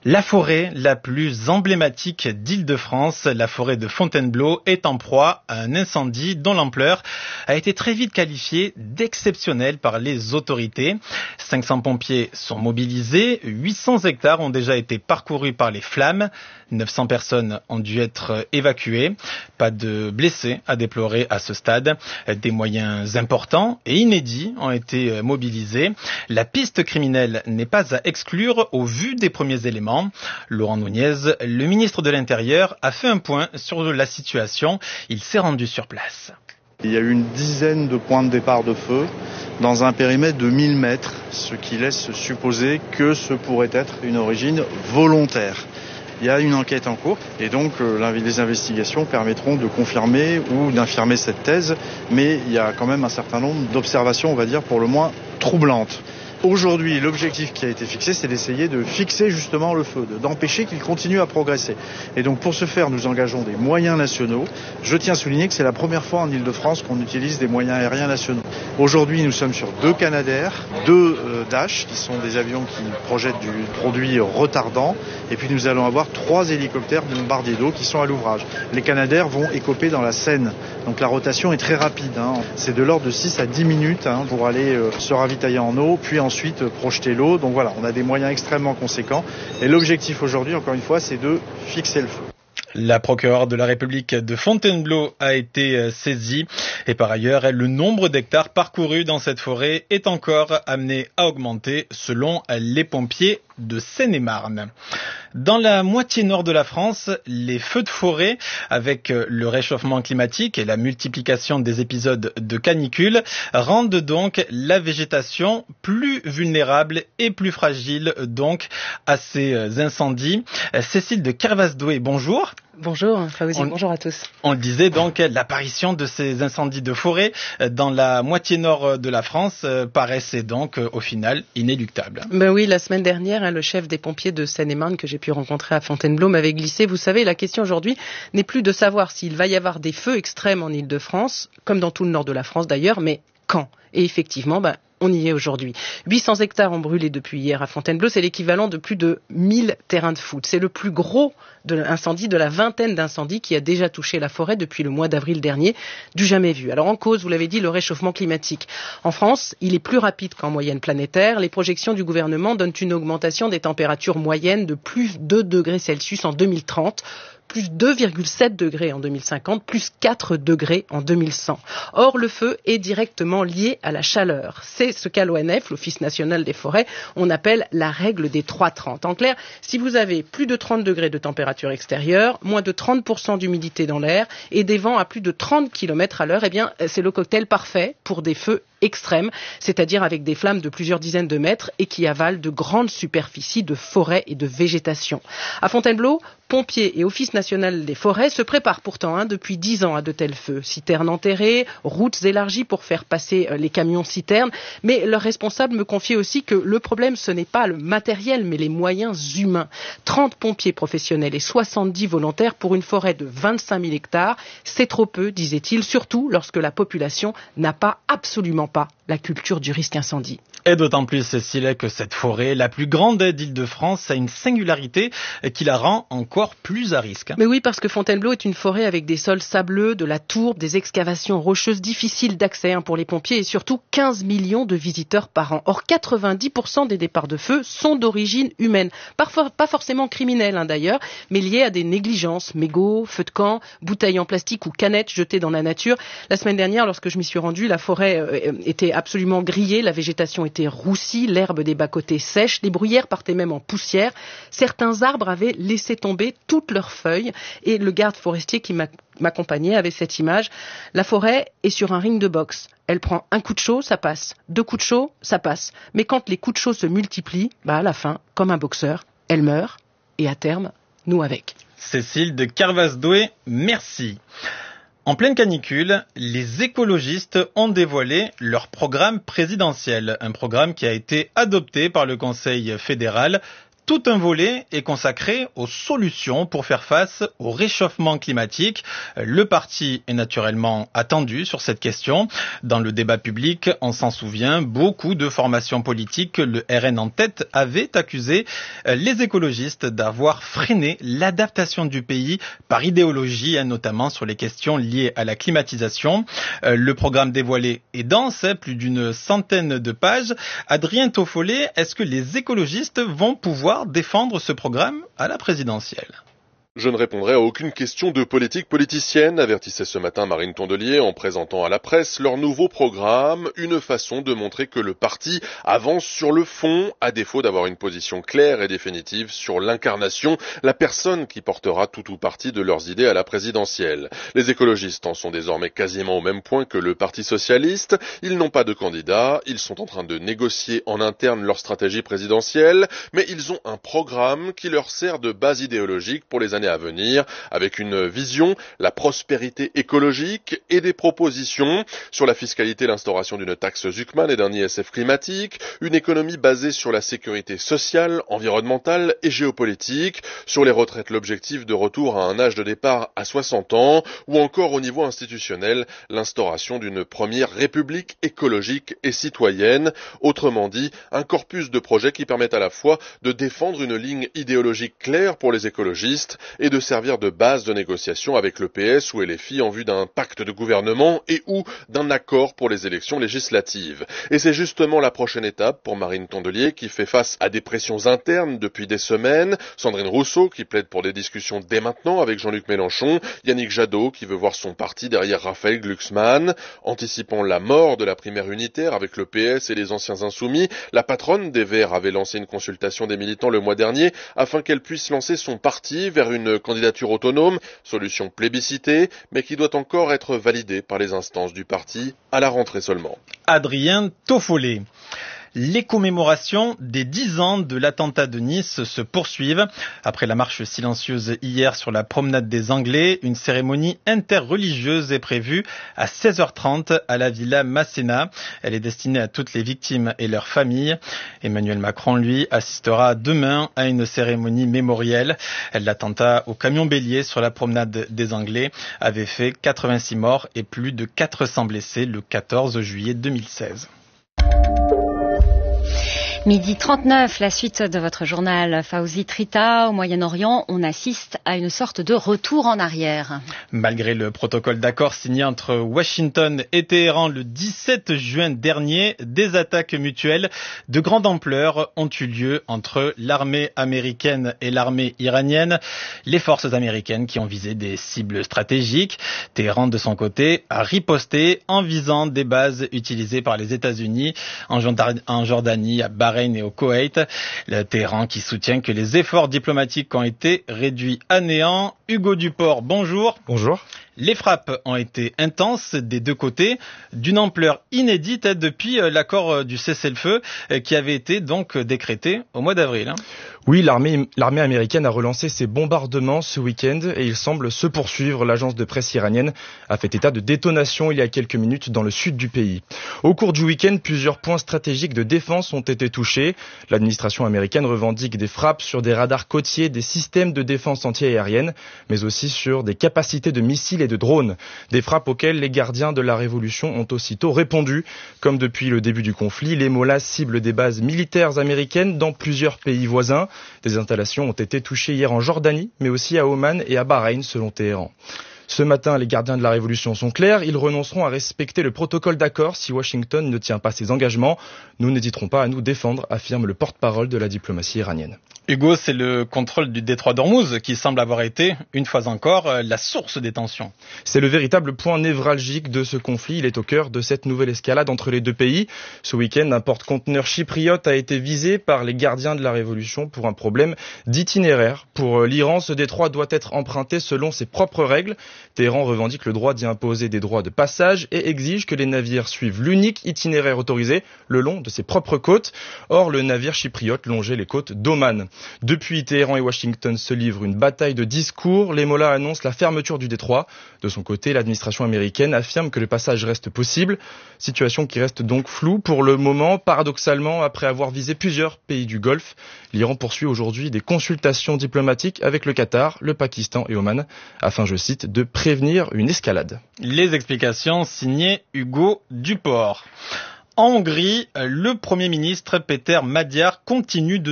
La forêt la plus emblématique d'Île-de-France, la forêt de Fontainebleau, est en proie à un incendie dont l'ampleur a été très vite qualifiée d'exceptionnelle par les autorités. 500 pompiers sont mobilisés, 800 hectares ont déjà été parcourus par les flammes, 900 personnes ont dû être évacuées. Pas de blessés à déplorer à ce stade. Des moyens importants et inédits ont été mobilisés. La piste criminelle n'est pas à exclure au vu des premiers éléments. Laurent Nunez, le ministre de l'Intérieur, a fait un point sur la situation. Il s'est rendu sur place. Il y a eu une dizaine de points de départ de feu dans un périmètre de 1000 mètres, ce qui laisse supposer que ce pourrait être une origine volontaire. Il y a une enquête en cours et donc les investigations permettront de confirmer ou d'infirmer cette thèse, mais il y a quand même un certain nombre d'observations, on va dire pour le moins troublantes. Aujourd'hui, l'objectif qui a été fixé, c'est d'essayer de fixer justement le feu, d'empêcher qu'il continue à progresser. Et donc pour ce faire, nous engageons des moyens nationaux. Je tiens à souligner que c'est la première fois en Île-de-France qu'on utilise des moyens aériens nationaux. Aujourd'hui, nous sommes sur 2 Canadair, 2 Dash, qui sont des avions qui projettent du produit retardant. Et puis nous allons avoir 3 hélicoptères de bombardier d'eau qui sont à l'ouvrage. Les Canadair vont écoper dans la Seine. Donc la rotation est très rapide. C'est de l'ordre de 6 à 10 minutes pour aller se ravitailler en eau, puis ensuite projeter l'eau. Donc voilà, on a des moyens extrêmement conséquents. Et l'objectif aujourd'hui, encore une fois, c'est de fixer le feu. La procureure de la République de Fontainebleau a été saisie et par ailleurs, le nombre d'hectares parcourus dans cette forêt est encore amené à augmenter selon les pompiers de Seine-et-Marne. Dans la moitié nord de la France, les feux de forêt, avec le réchauffement climatique et la multiplication des épisodes de canicule, rendent donc la végétation plus vulnérable et plus fragile donc à ces incendies. Cécile de Kervasdoué, bonjour. Bonjour Fawzi, bonjour à tous. On le disait donc, l'apparition de ces incendies de forêt dans la moitié nord de la France paraissait donc au final inéluctable. Ben oui, la semaine dernière, le chef des pompiers de Seine-et-Marne que j'ai pu rencontrer à Fontainebleau m'avait glissé. Vous savez, la question aujourd'hui n'est plus de savoir s'il va y avoir des feux extrêmes en Île-de-France, comme dans tout le nord de la France d'ailleurs, mais quand ? Et effectivement, on y est aujourd'hui. 800 hectares ont brûlé depuis hier à Fontainebleau. C'est l'équivalent de plus de 1000 terrains de foot. C'est le plus gros incendie de la vingtaine d'incendies qui a déjà touché la forêt depuis le mois d'avril dernier, du jamais vu. Alors en cause, vous l'avez dit, le réchauffement climatique. En France, il est plus rapide qu'en moyenne planétaire. Les projections du gouvernement donnent une augmentation des températures moyennes de plus 2 degrés Celsius en 2030. Plus 2,7 degrés en 2050, plus 4 degrés en 2100. Or, le feu est directement lié à la chaleur. C'est ce qu'à l'ONF, l'Office national des forêts, on appelle la règle des 3,30. En clair, si vous avez plus de 30 degrés de température extérieure, moins de 30% d'humidité dans l'air et des vents à plus de 30 km à l'heure, eh bien, c'est le cocktail parfait pour des feux extrêmes, c'est-à-dire avec des flammes de plusieurs dizaines de mètres et qui avalent de grandes superficies de forêt et de végétation. À Fontainebleau, pompiers et Office national des forêts se préparent pourtant depuis 10 ans à de tels feux. Citernes enterrées, routes élargies pour faire passer les camions citernes. Mais leur responsable me confiait aussi que le problème, ce n'est pas le matériel, mais les moyens humains. 30 pompiers professionnels et 70 volontaires pour une forêt de 25 000 hectares. C'est trop peu, disait-il, surtout lorsque la population n'a absolument pas la culture du risque incendie. Et d'autant plus, Cécile, que cette forêt, la plus grande d'Île-de-France, a une singularité qui la rend encore plus à risque. Mais oui, parce que Fontainebleau est une forêt avec des sols sableux, de la tourbe, des excavations rocheuses difficiles d'accès pour les pompiers et surtout 15 millions de visiteurs par an. Or, 90% des départs de feu sont d'origine humaine. Parfois, pas forcément criminels d'ailleurs, mais liés à des négligences, mégots, feux de camp, bouteilles en plastique ou canettes jetées dans la nature. La semaine dernière, lorsque je m'y suis rendue, la forêt était absolument grillée, la végétation était roussie, l'herbe des bas-côtés sèche, les bruyères partaient même en poussière. Certains arbres avaient laissé tomber toutes leurs feuilles et le garde forestier qui m'accompagnait avait cette image. La forêt est sur un ring de boxe. Elle prend un coup de chaud, ça passe. 2 coups de chaud, ça passe. Mais quand les coups de chaud se multiplient, à la fin, comme un boxeur, elle meurt et à terme, nous avec. Cécile de Kervasdoué, merci. En pleine canicule, les écologistes ont dévoilé leur programme présidentiel, un programme qui a été adopté par le Conseil fédéral Tout un volet est consacré aux solutions pour faire face au réchauffement climatique. Le parti est naturellement attendu sur cette question. Dans le débat public, on s'en souvient, beaucoup de formations politiques, le RN en tête, avaient accusé les écologistes d'avoir freiné l'adaptation du pays par idéologie, notamment sur les questions liées à la climatisation. Le programme dévoilé est dense, plus d'une centaine de pages. Adrien Toffollet, est-ce que les écologistes vont pouvoir défendre ce programme à la présidentielle? Je ne répondrai à aucune question de politique politicienne, avertissait ce matin Marine Tondelier en présentant à la presse leur nouveau programme, une façon de montrer que le parti avance sur le fond, à défaut d'avoir une position claire et définitive sur l'incarnation, la personne qui portera tout ou partie de leurs idées à la présidentielle. Les écologistes en sont désormais quasiment au même point que le Parti socialiste. Ils n'ont pas de candidat, ils sont en train de négocier en interne leur stratégie présidentielle, mais ils ont un programme qui leur sert de base idéologique pour les années à venir, avec une vision, la prospérité écologique et des propositions sur la fiscalité, l'instauration d'une taxe Zuckman et d'un ISF climatique, une économie basée sur la sécurité sociale, environnementale et géopolitique, sur les retraites l'objectif de retour à un âge de départ à 60 ans, ou encore au niveau institutionnel, l'instauration d'une première république écologique et citoyenne, autrement dit, un corpus de projets qui permettent à la fois de défendre une ligne idéologique claire pour les écologistes et de servir de base de négociation avec le PS ou LFI en vue d'un pacte de gouvernement et ou d'un accord pour les élections législatives. Et c'est justement la prochaine étape pour Marine Tondelier qui fait face à des pressions internes depuis des semaines, Sandrine Rousseau qui plaide pour des discussions dès maintenant avec Jean-Luc Mélenchon, Yannick Jadot qui veut voir son parti derrière Raphaël Glucksmann, anticipant la mort de la primaire unitaire avec le PS et les anciens insoumis, la patronne des Verts avait lancé une consultation des militants le mois dernier afin qu'elle puisse lancer son parti vers une candidature autonome, solution plébiscitée, mais qui doit encore être validée par les instances du parti à la rentrée seulement. Adrien Toffollet. Les commémorations des 10 ans de l'attentat de Nice se poursuivent. Après la marche silencieuse hier sur la promenade des Anglais, une cérémonie interreligieuse est prévue à 16h30 à la Villa Masséna. Elle est destinée à toutes les victimes et leurs familles. Emmanuel Macron, lui, assistera demain à une cérémonie mémorielle. L'attentat au camion bélier sur la promenade des Anglais avait fait 86 morts et plus de 400 blessés le 14 juillet 2016. Midi 39, la suite de votre journal Fawzi Trita. Au Moyen-Orient, on assiste à une sorte de retour en arrière. Malgré le protocole d'accord signé entre Washington et Téhéran le 17 juin dernier, des attaques mutuelles de grande ampleur ont eu lieu entre l'armée américaine et l'armée iranienne. Les forces américaines qui ont visé des cibles stratégiques. Téhéran, de son côté, a riposté en visant des bases utilisées par les États-Unis en Jordanie, à Bahreïn et au Koweït. Le Téhéran qui soutient que les efforts diplomatiques ont été réduits à néant. Hugo Duport, bonjour. Bonjour. Les frappes ont été intenses des deux côtés, d'une ampleur inédite depuis l'accord du cessez-le-feu qui avait été donc décrété au mois d'avril. Oui, l'armée américaine a relancé ses bombardements ce week-end et il semble se poursuivre. L'agence de presse iranienne a fait état de détonations il y a quelques minutes dans le sud du pays. Au cours du week-end, plusieurs points stratégiques de défense ont été touchés. L'administration américaine revendique des frappes sur des radars côtiers, des systèmes de défense anti-aérienne, mais aussi sur des capacités de missiles et de drones. Des frappes auxquelles les gardiens de la révolution ont aussitôt répondu. Comme depuis le début du conflit, les mollahs ciblent des bases militaires américaines dans plusieurs pays voisins. Des installations ont été touchées hier en Jordanie, mais aussi à Oman et à Bahreïn, selon Téhéran. Ce matin, les gardiens de la révolution sont clairs. Ils renonceront à respecter le protocole d'accord si Washington ne tient pas ses engagements. Nous n'hésiterons pas à nous défendre, affirme le porte-parole de la diplomatie iranienne. Hugo, c'est le contrôle du détroit d'Ormuz qui semble avoir été, une fois encore, la source des tensions. C'est le véritable point névralgique de ce conflit. Il est au cœur de cette nouvelle escalade entre les deux pays. Ce week-end, un porte-conteneur chypriote a été visé par les gardiens de la révolution pour un problème d'itinéraire. Pour l'Iran, ce détroit doit être emprunté selon ses propres règles. Téhéran revendique le droit d'y imposer des droits de passage et exige que les navires suivent l'unique itinéraire autorisé le long de ses propres côtes. Or, le navire chypriote longeait les côtes d'Oman. Depuis, Téhéran et Washington se livrent une bataille de discours. Les mollahs annoncent la fermeture du détroit. De son côté, l'administration américaine affirme que le passage reste possible. Situation qui reste donc floue pour le moment. Paradoxalement, après avoir visé plusieurs pays du Golfe, l'Iran poursuit aujourd'hui des consultations diplomatiques avec le Qatar, le Pakistan et Oman, afin, je cite, de prévenir une escalade. Les explications signées Hugo Duport. En Hongrie, le Premier ministre Péter Magyar continue de